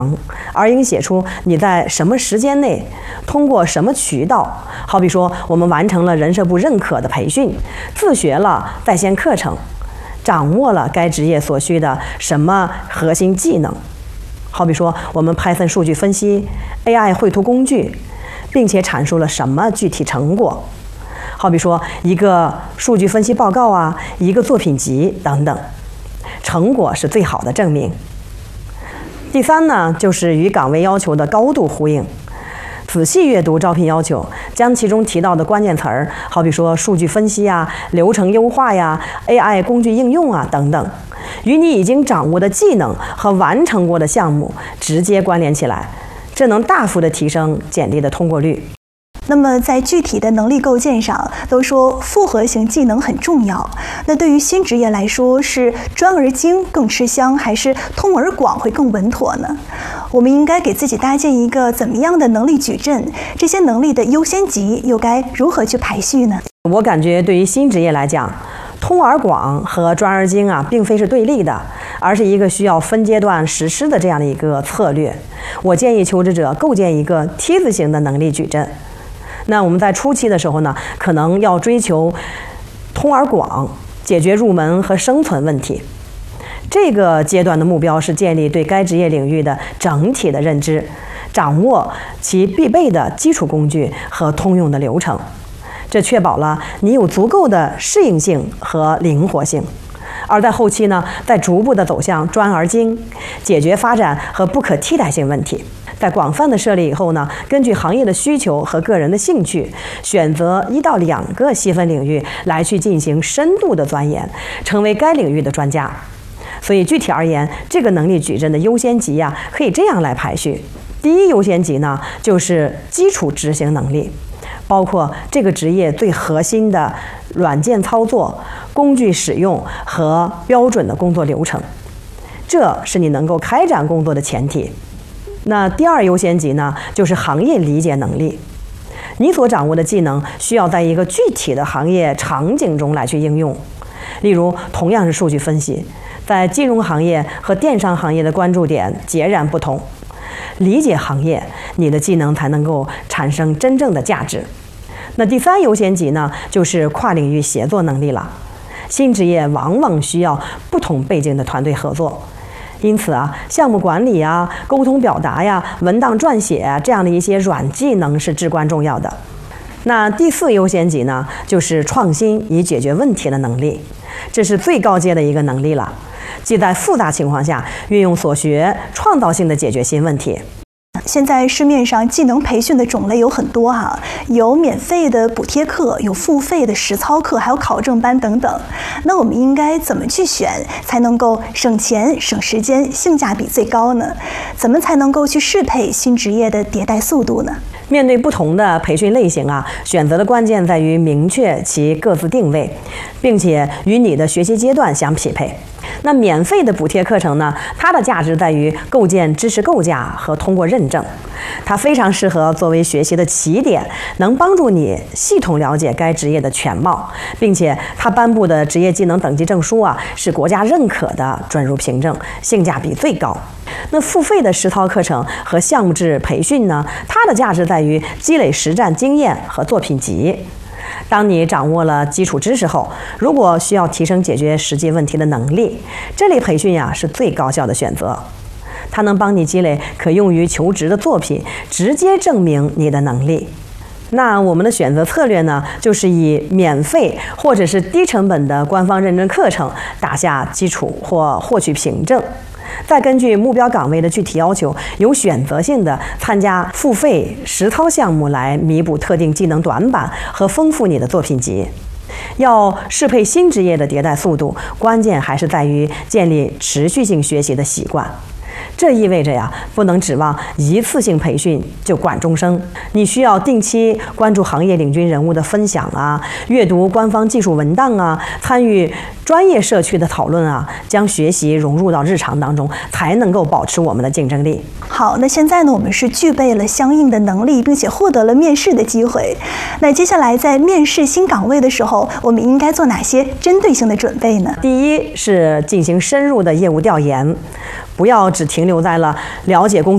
而应写出你在什么时间内通过什么渠道，好比说我们完成了人社部认可的培训，自学了在线课程，掌握了该职业所需的什么核心技能，好比说我们 Python 数据分析 AI 绘图工具，并且阐述了什么具体成果，好比说一个数据分析报告啊，一个作品集等等，成果是最好的证明。第三呢，就是与岗位要求的高度呼应，仔细阅读招聘要求，将其中提到的关键词儿，好比说数据分析呀、流程优化呀、AI 工具应用啊等等，与你已经掌握的技能和完成过的项目直接关联起来，这能大幅的提升简历的通过率。 那么在具体的能力构建上，都说复合型技能很重要。那对于新职业来说，是专而精更吃香，还是通而广会更稳妥呢？我们应该给自己搭建一个怎么样的能力矩阵？这些能力的优先级又该如何去排序呢？ 我感觉对于新职业来讲，通而广和专而精啊，并非是对立的，而是一个需要分阶段实施的这样的一个策略。我建议求职者构建一个梯子型的能力矩阵。那我们在初期的时候呢，可能要追求通而广，解决入门和生存问题。这个阶段的目标是建立对该职业领域的整体的认知，掌握其必备的基础工具和通用的流程，这确保了你有足够的适应性和灵活性。而在后期呢，再逐步的走向专而精，解决发展和不可替代性问题。在广泛的设立以后呢，根据行业的需求和个人的兴趣，选择1到2个细分领域来去进行深度的钻研，成为该领域的专家。所以具体而言，这个能力矩阵的优先级呀，可以这样来排序。第一优先级呢，就是基础执行能力，包括这个职业最核心的软件操作、工具使用和标准的工作流程，这是你能够开展工作的前提。那第二优先级呢，就是行业理解能力。你所掌握的技能需要在一个具体的行业场景中来去应用。例如，同样是数据分析，在金融行业和电商行业的关注点截然不同。理解行业，你的技能才能够产生真正的价值。那第三优先级呢，就是跨领域协作能力了。新职业往往需要不同背景的团队合作。因此啊，项目管理啊、沟通表达呀、文档撰写啊，这样的一些软技能是至关重要的。那第四优先级呢，就是创新以解决问题的能力，这是最高阶的一个能力了，即在复杂情况下运用所学，创造性的解决新问题。 现在市面上技能培训的种类有很多哈，有免费的补贴课，有付费的实操课，还有考证班等等。那我们应该怎么去选，才能够省钱、省时间、性价比最高呢？怎么才能够去适配新职业的迭代速度呢？ 面对不同的培训类型啊，选择的关键在于明确其各自定位，并且与你的学习阶段相匹配。那免费的补贴课程呢，它的价值在于构建知识构架和通过认证，它非常适合作为学习的起点，能帮助你系统了解该职业的全貌，并且它颁布的职业技能等级证书啊，是国家认可的准入凭证，性价比最高。那付费的实操课程和项目制培训呢，它的价值在于积累实战经验和作品集。当你掌握了基础知识后，如果需要提升解决实际问题的能力，这类培训呀是最高效的选择。它能帮你积累可用于求职的作品，直接证明你的能力。那我们的选择策略呢，就是以免费或者是低成本的官方认证课程打下基础或获取凭证，再根据目标岗位的具体要求，有选择性的参加付费实操项目来弥补特定技能短板和丰富你的作品集。要适配新职业的迭代速度，关键还是在于建立持续性学习的习惯。这意味着呀，不能指望一次性培训就管终生。你需要定期关注行业领军人物的分享啊，阅读官方技术文档啊，参与专业社区的讨论啊，将学习融入到日常当中，才能够保持我们的竞争力。 好，那现在呢，我们是具备了相应的能力，并且获得了面试的机会。那接下来在面试新岗位的时候，我们应该做哪些针对性的准备呢？ 第一是进行深入的业务调研，不要只停留在了了解工作